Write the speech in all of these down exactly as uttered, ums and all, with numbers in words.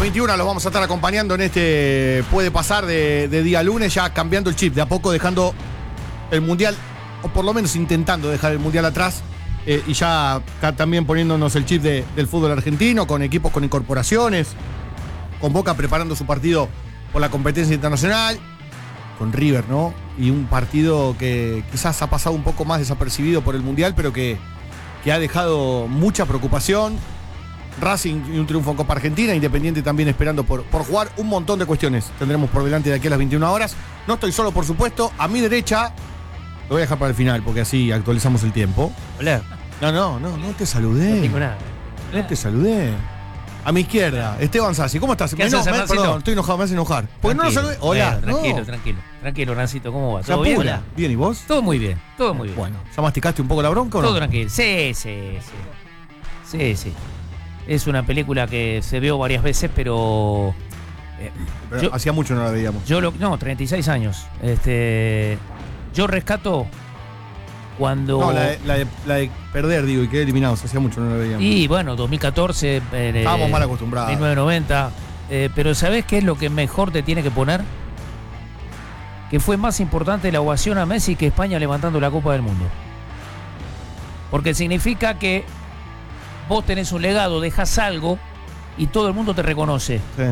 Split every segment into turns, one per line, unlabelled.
veintiuna los vamos a estar acompañando en este Puede Pasar de, de día lunes, ya cambiando el chip, de a poco dejando el Mundial, o por lo menos intentando dejar el Mundial atrás, eh, y ya acá también poniéndonos el chip de, del fútbol argentino, con equipos con incorporaciones, con Boca preparando su partido por la competencia internacional, con River, ¿no? Y un partido que quizás ha pasado un poco más desapercibido por el Mundial, pero que, que ha dejado mucha preocupación. Racing y un triunfo en Copa Argentina, Independiente también esperando por, por jugar, un montón de cuestiones tendremos por delante de aquí a las veintiuna horas. No estoy solo, por supuesto, a mi derecha, lo voy a dejar para el final porque así actualizamos el tiempo.
Hola.
No, no, no, no te saludé.
No tengo nada.
No te saludé. A mi izquierda, Esteban Sassi, ¿cómo estás?
¿Qué
no,
haces,
me,
Hernancito?
perdón, estoy enojado, me hace enojar. Porque no lo saludé. Hola.
Bueno, tranquilo,
no.
tranquilo. Tranquilo, Rancito, ¿cómo va?
Se
¿Todo bien?
apura. Bien, ¿y vos?
Todo muy bien, todo muy bien.
Bueno, ¿ya masticaste un poco la bronca o no?
Todo tranquilo. Sí, sí, sí. Sí, sí. Es una película que se vio varias veces, pero... eh,
Pero
yo,
hacía mucho no la veíamos.
yo lo, no, treinta y seis años. Este, yo rescato cuando...
No, la de, la, de, la de perder, digo, y quedé eliminados. Hacía mucho no la veíamos.
Y bueno, dos mil catorce... Eh,
Estábamos mal acostumbrados.
mil novecientos noventa. Eh, pero ¿sabés qué es lo que mejor te tiene que poner? Que fue más importante la ovación a Messi que España levantando la Copa del Mundo. Porque significa que vos tenés un legado, dejás algo y todo el mundo te reconoce.
Sí.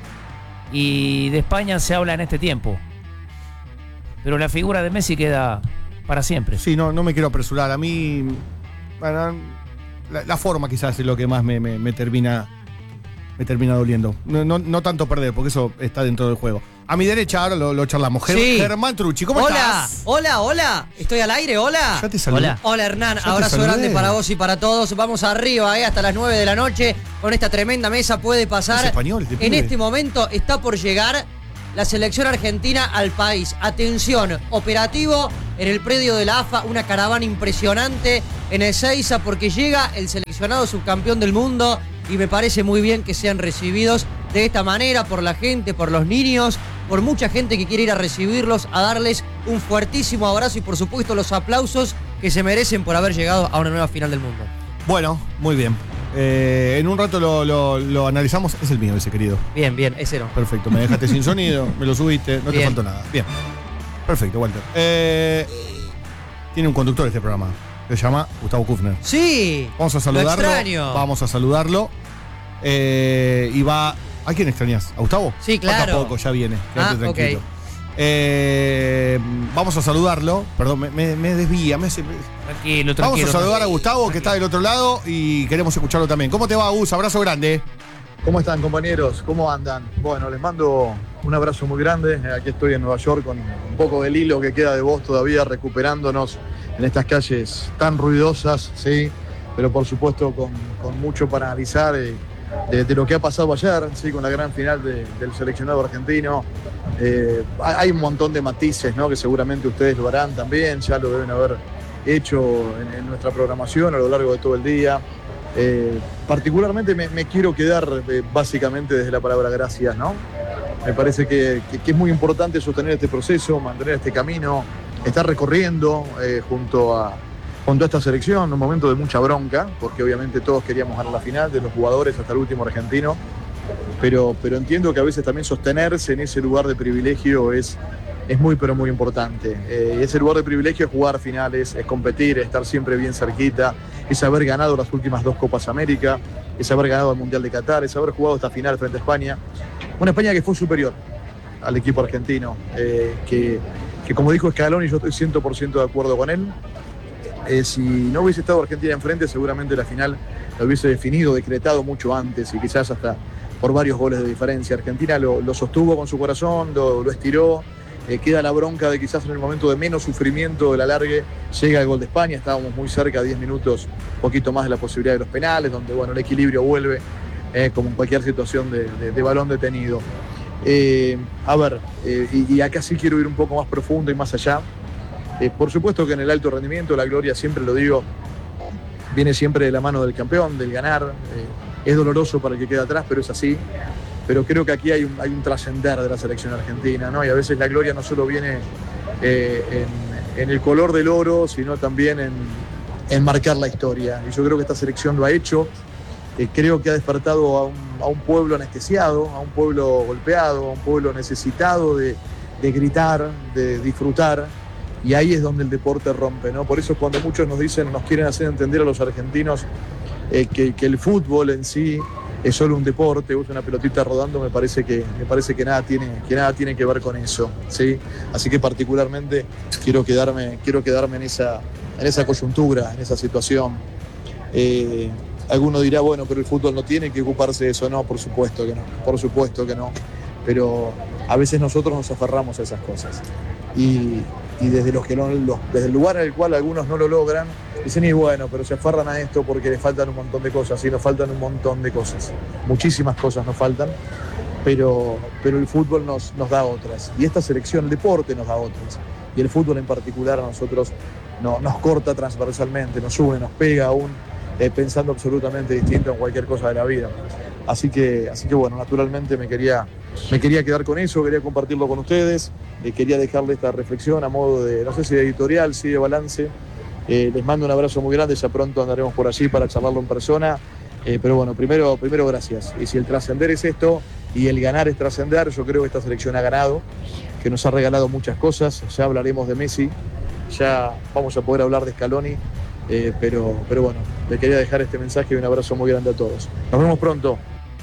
Y de España se habla en este tiempo. Pero la figura de Messi queda para siempre.
Sí, no, no me quiero apresurar. A mí, bueno, la, la forma quizás es lo que más me, me, me termina me termina doliendo. No, no, no tanto perder, porque eso está dentro del juego. A mi derecha, ahora lo, lo charlamos. Ger-
Sí.
Germán Trucci, ¿cómo
hola,
estás?
hola, hola. Estoy al aire, hola.
Ya te saludé.
Hola.
Hola, Hernán.
Ya te
Abrazo
saludé.
grande para vos y para todos. Vamos arriba, eh, hasta las nueve de la noche. Con esta tremenda mesa puede pasar.
Es español, este
en
pibe.
este momento está por llegar la selección argentina al país. Atención, operativo en el predio de la A F A. Una caravana impresionante en Ezeiza porque llega el seleccionado subcampeón del mundo. Y me parece muy bien que sean recibidos de esta manera por la gente, por los niños, por mucha gente que quiere ir a recibirlos, a darles un fuertísimo abrazo y por supuesto los aplausos que se merecen por haber llegado a una nueva final del mundo.
Bueno, muy bien. Eh, en un rato lo, lo, lo analizamos. Es el mío ese, querido.
Bien, bien, ese no.
Perfecto, me dejaste sin sonido, me lo subiste, no te
Bien.
faltó nada. Bien. Perfecto, Walter. Eh, tiene un conductor este programa. Se llama Gustavo Kufner.
Sí,
Vamos a saludarlo.
lo extraño.
Vamos a saludarlo. Eh, y va. ¿A quién extrañas? ¿A Gustavo?
Sí, claro.
Falta poco, ya viene. Quédate
Ah,
tranquilo.
ok.
Eh, vamos a saludarlo. Perdón, me, me, me desvía. Me hace-
Tranquilo, tranquilo.
Vamos a saludar a
tranquilo.
Gustavo, que está del otro lado, y queremos escucharlo también. ¿Cómo te va, Gus? Abrazo grande.
¿Cómo están, compañeros? ¿Cómo andan? Bueno, les mando un abrazo muy grande. Aquí estoy en Nueva York con un poco del hilo que queda de vos todavía recuperándonos en estas calles tan ruidosas, ¿sí? Pero por supuesto con, con mucho para analizar eh, de, de lo que ha pasado ayer, ¿sí? Con la gran final de- del seleccionado argentino. Eh, hay hay un montón de matices, ¿no? Que seguramente ustedes lo harán también, ya lo deben haber hecho en, en nuestra programación a lo largo de todo el día. Eh, particularmente me, me quiero quedar eh, básicamente desde la palabra gracias, ¿no? Me parece que, que- que es muy importante sostener este proceso, mantener este camino, estar recorriendo eh, junto, a, junto a esta selección, un momento de mucha bronca, porque obviamente todos queríamos ganar la final, de los jugadores hasta el último argentino, pero, pero entiendo que a veces también sostenerse en ese lugar de privilegio es, es muy pero muy importante. Eh, ese lugar de privilegio es jugar finales, es competir, es estar siempre bien cerquita, es haber ganado las últimas dos Copas América, es haber ganado el Mundial de Qatar, es haber jugado esta final frente a España. Una España que fue superior al equipo argentino, eh, que, que como dijo Scaloni, yo estoy cien por ciento de acuerdo con él. Eh, si no hubiese estado Argentina enfrente, seguramente la final lo hubiese definido, decretado mucho antes y quizás hasta por varios goles de diferencia. Argentina lo, lo sostuvo con su corazón, lo, lo estiró. Eh, queda la bronca de quizás en el momento de menos sufrimiento del alargue llega el gol de España, estábamos muy cerca, diez minutos, un poquito más de la posibilidad de los penales, donde bueno, el equilibrio vuelve, eh, como en cualquier situación de, de, de balón detenido. Eh, a ver, eh, y, y acá sí quiero ir un poco más profundo y más allá. Eh, por supuesto que en el alto rendimiento, la gloria, siempre lo digo, viene siempre de la mano del campeón, del ganar. Eh, es doloroso para el que queda atrás, pero es así. Pero creo que aquí hay un, hay un trascender de la selección argentina, ¿no? Y a veces la gloria no solo viene eh, en, en el color del oro, sino también en, en marcar la historia. Y yo creo que esta selección lo ha hecho. eh, creo que ha despertado a un, a un pueblo anestesiado, a un pueblo golpeado, a un pueblo necesitado de, de gritar, de disfrutar, y ahí es donde el deporte rompe, ¿no? Por eso cuando muchos nos dicen, nos quieren hacer entender a los argentinos eh, que, que el fútbol en sí es solo un deporte, usa una pelotita rodando, me parece que, me parece que, nada, tiene, que nada tiene que ver con eso, ¿sí? Así que particularmente quiero quedarme, quiero quedarme en, esa, en esa coyuntura, en esa situación. Eh, alguno dirá, bueno, pero el fútbol no tiene que ocuparse de eso. No, por supuesto que no, por supuesto que no. Pero a veces nosotros nos aferramos a esas cosas. Y, y desde, los que no, los, desde el lugar en el cual algunos no lo logran, dicen, y bueno, pero se aferran a esto porque les faltan un montón de cosas. Sí, nos faltan un montón de cosas. Muchísimas cosas nos faltan, pero, pero el fútbol nos, nos da otras. Y esta selección, el deporte nos da otras. Y el fútbol en particular a nosotros no, nos corta transversalmente, nos une, nos pega aún, eh, pensando absolutamente distinto en cualquier cosa de la vida. Así que, así que bueno, naturalmente me quería, me quería quedar con eso, quería compartirlo con ustedes, eh, quería dejarle esta reflexión a modo de, no sé si de editorial, si de balance. Eh, les mando un abrazo muy grande, ya pronto andaremos por allí para charlarlo en persona. Eh, pero bueno, primero, primero gracias. Y si el trascender es esto y el ganar es trascender, yo creo que esta selección ha ganado, que nos ha regalado muchas cosas. Ya hablaremos de Messi, ya vamos a poder hablar de Scaloni, eh, pero, pero bueno, le quería dejar este mensaje y un abrazo muy grande a todos. Nos vemos pronto.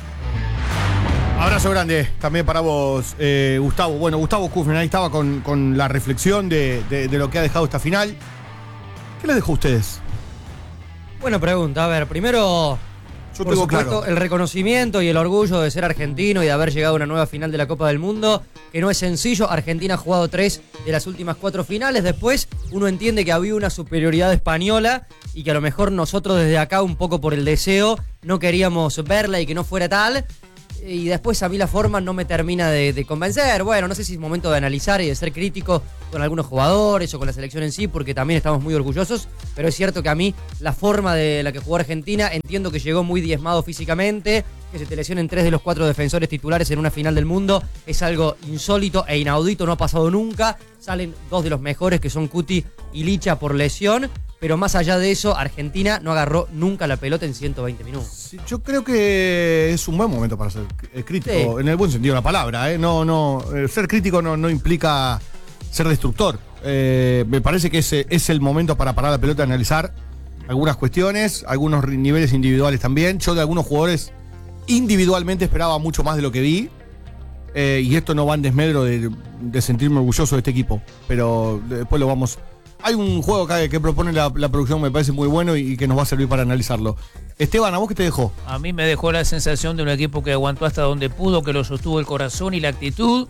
Abrazo grande también para vos, eh, Gustavo. Bueno, Gustavo Kufner ahí estaba con, con la reflexión de, de, de lo que ha dejado esta final. ¿Qué les dejó a ustedes?
Buena pregunta. A ver, primero,
Yo
por
tengo
supuesto,
claro.
el reconocimiento y el orgullo de ser argentino y de haber llegado a una nueva final de la Copa del Mundo, que no es sencillo. Argentina ha jugado tres de las últimas cuatro finales. Después uno entiende que había una superioridad española y que a lo mejor nosotros desde acá, un poco por el deseo, no queríamos verla y que no fuera tal. Y después a mí la forma no me termina de, de convencer. Bueno, no sé si es momento de analizar y de ser crítico con algunos jugadores o con la selección en sí, porque también estamos muy orgullosos, pero es cierto que a mí la forma de la que jugó Argentina, entiendo que llegó muy diezmado físicamente, que se te lesionen tres de los cuatro defensores titulares en una final del mundo, es algo insólito e inaudito, no ha pasado nunca. Salen dos de los mejores, que son Cuti y Licha, por lesión. Pero más allá de eso, Argentina no agarró nunca la pelota en ciento veinte minutos.
Sí, yo creo que es un buen momento para ser crítico,
Sí.
en el buen sentido de la palabra. ¿eh? No, no, eh, ser crítico no, no implica ser destructor. Eh, me parece que ese es el momento para parar la pelota y analizar algunas cuestiones, algunos niveles individuales también. Yo de algunos jugadores individualmente esperaba mucho más de lo que vi. Eh, y esto no va en desmedro de, de sentirme orgulloso de este equipo. Pero después lo vamos... Hay un juego que, que propone la, la producción, me parece muy bueno y, y que nos va a servir para analizarlo. Esteban, ¿a vos qué te dejó?
A mí me dejó la sensación de un equipo que aguantó hasta donde pudo, que lo sostuvo el corazón y la actitud,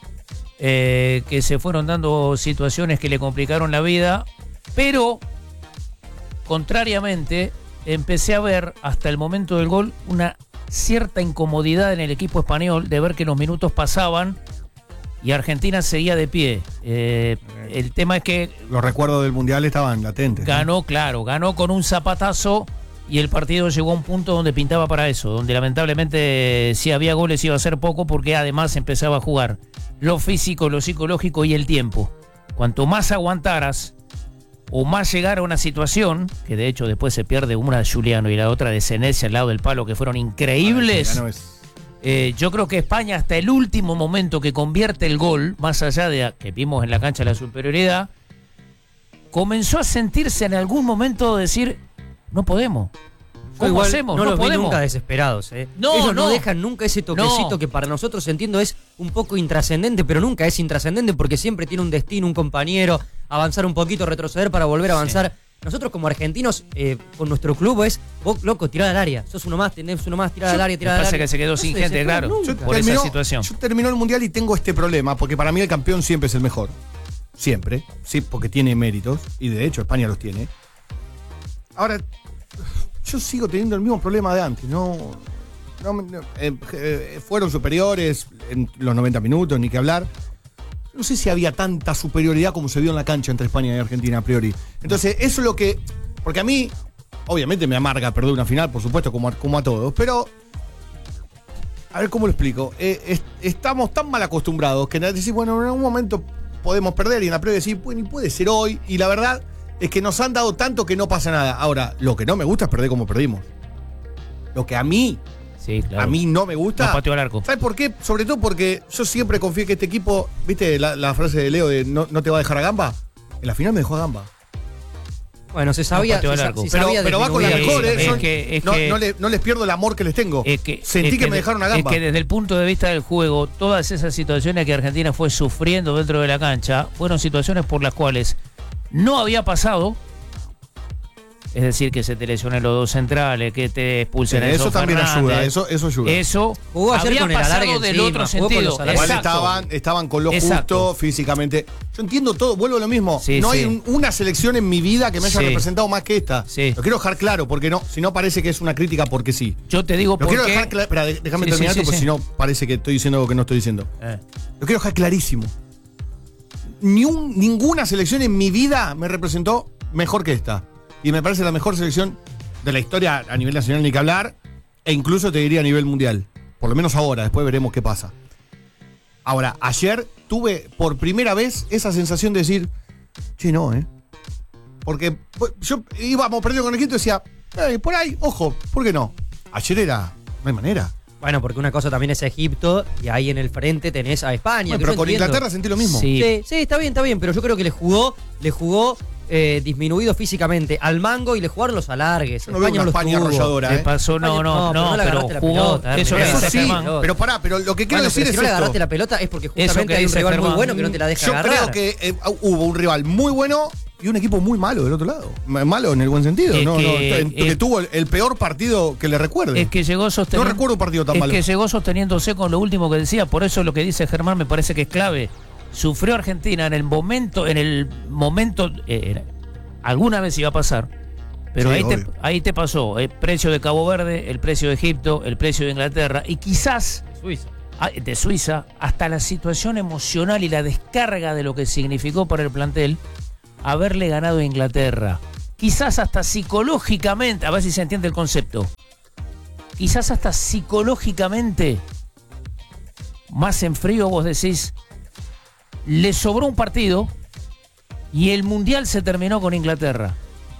eh, que se fueron dando situaciones que le complicaron la vida, pero, contrariamente, empecé a ver hasta el momento del gol una cierta incomodidad en el equipo español de ver que los minutos pasaban y Argentina seguía de pie. Eh, el tema es que
Los recuerdos del Mundial estaban latentes. ¿no?
ganó, claro, ganó con un zapatazo y el partido llegó a un punto donde pintaba para eso, donde lamentablemente si había goles iba a ser poco porque además empezaba a jugar lo físico, lo psicológico y el tiempo. Cuanto más aguantaras o más llegara a una situación, que de hecho después se pierde una de Juliano y la otra de Senesi al lado del palo, que fueron increíbles.
Ah, no, es-
Eh, yo creo que España hasta el último momento que convierte el gol, más allá de que vimos en la cancha la superioridad, comenzó a sentirse en algún momento decir, no podemos. ¿Cómo
Igual,
hacemos?
No,
No,
los vi
podemos.
nunca desesperados, ¿eh?
No,
Ellos no.
no.
dejan nunca ese toquecito
No.
que para nosotros, entiendo, es un poco intrascendente, pero nunca es intrascendente porque siempre tiene un destino, un compañero, avanzar un poquito, retroceder para volver a avanzar. Sí. Nosotros como argentinos, eh, con nuestro club es, vos, loco, tirá al área. Sos uno más, tenés uno más, tirá al área, tirá al
Me
área.
pasa que se quedó
No
sin
se
gente,
desespera
claro.
nunca.
Yo- por esa situación.
Yo terminó el Mundial y tengo este problema, porque para mí el campeón siempre es el mejor. Siempre, sí, porque tiene méritos, y de hecho España los tiene. Ahora, yo sigo teniendo el mismo problema de antes, no... no, no eh, eh, fueron superiores en los noventa minutos, ni que hablar. No sé si había tanta superioridad como se vio en la cancha entre España y Argentina a priori. Entonces, eso es lo que... Porque a mí, obviamente me amarga perder una final, por supuesto, como a, como a todos, pero... A ver cómo lo explico. Eh, es, estamos tan mal acostumbrados que decís, bueno, en algún momento podemos perder y en la previa decís, bueno, y puede ser hoy. Y la verdad es que nos han dado tanto que no pasa nada. Ahora, lo que no me gusta es perder como perdimos. Lo que a mí,
Sí, claro.
a mí no me gusta.
No pateó al arco.
¿Sabes por qué? Sobre todo porque yo siempre confié que este equipo, ¿viste la, la frase de Leo de no, no te va a dejar a Gamba? En la final me dejó a Gamba.
Bueno, se sabía.
No pateó al
se sa-
arco.
se
Pero,
sabía
pero va con la
disminuir.
mejor, ¿eh?
Es
Son-
que- es
no,
que-
no le- no les pierdo el amor que les tengo.
Es que,
Sentí
es
que, me
de-
dejaron a Gamba.
Es que desde el punto de vista del juego, todas esas situaciones que Argentina fue sufriendo dentro de la cancha fueron situaciones por las cuales no había pasado. Es decir, que se te lesionen los dos centrales, que te expulsen a
eso
Enzo
también
Fernández.
ayuda, eso, eso ayuda.
Eso
Jugó ayer
había
con el
pasado
alargue
del
encima,
otro
jugó con
sentido.
los alargues.
Igual
Exacto.
estaban, estaban con lo
Exacto.
justo físicamente. Yo entiendo todo, vuelvo a lo mismo.
Sí,
no
sí.
hay un- una selección en mi vida que me haya
Sí.
representado más que esta.
Sí.
Lo quiero dejar claro, porque no, si no parece que es una crítica porque sí.
Yo te digo
Lo
por
quiero
qué.
dejar claro. Espera, de- déjame
Sí,
terminar
sí,
esto,
sí,
porque
sí.
si no parece que estoy diciendo algo que no estoy diciendo.
Eh.
Lo quiero dejar clarísimo. Ni un- ninguna selección en mi vida me representó mejor que esta. Y me parece la mejor selección de la historia a nivel nacional, ni que hablar, e incluso te diría a nivel mundial. Por lo menos ahora, después veremos qué pasa. Ahora, ayer tuve por primera vez esa sensación de decir, che, no, ¿eh? Porque pues, yo íbamos perdiendo con el Egipto y decía, "Eh, por ahí, ojo, ¿por qué no? Ayer era, no hay manera.
Bueno, porque una cosa también es Egipto y ahí en el frente tenés a España.
Bueno,
que
pero
yo
con
entiendo.
Inglaterra sentí lo mismo.
Sí.
Sí, sí, está bien, está bien, pero yo creo que le jugó, le jugó eh, disminuido físicamente al mango y le jugaron los alargues.
Yo no veo una
los
España
tuvo.
arrolladora,
¿Qué
¿eh?
pasó? No, no,
No, pero
no,
no le
pero
agarraste la
jugó.
pelota,
Eso
Hermes.
que
Eso
dice
sí,
Germán.
pero pará, pero lo que quiero
Bueno,
decir
pero
es
si no le
esto.
agarraste la pelota es porque
Eso
justamente
que
hay un
dice
rival muy
Germán.
bueno que no te la deja
Yo
agarrar.
creo que eh, hubo un rival muy bueno y un equipo muy malo del otro lado. M- Malo en el buen sentido.
Es
no,
que-
no, en- que
es-
tuvo el, el peor partido que le recuerde.
Es que llegó sosteniendo.
No recuerdo un partido tan
es
malo.
que llegó sosteniéndose con lo último que decía. Por eso lo que dice Germán me parece que es clave. Sufrió Argentina en el momento, en el momento, eh, alguna vez iba a pasar. Pero
Sí,
ahí, te,
obvio.
ahí te pasó el precio de Cabo Verde, el precio de Egipto, el precio de Inglaterra y quizás
Suiza.
ah, de Suiza, hasta la situación emocional y la descarga de lo que significó para el plantel haberle ganado a Inglaterra. Quizás hasta psicológicamente, a ver si se entiende el concepto, quizás hasta psicológicamente, más en frío vos decís, le sobró un partido y el Mundial se terminó con Inglaterra.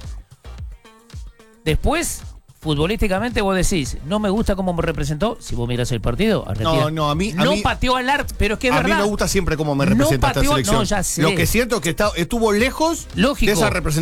Después, futbolísticamente vos decís, no me gusta cómo me representó. Si vos mirás el partido, Argentina
No, no, a mí- a
no
mí-
pateó al arco, pero es que es
a
verdad.
mí me gusta siempre cómo me
No
representa esta
pateó-
selección.
no, ya sé.
Lo que siento es que está, estuvo lejos
Lógico.
de esa representación.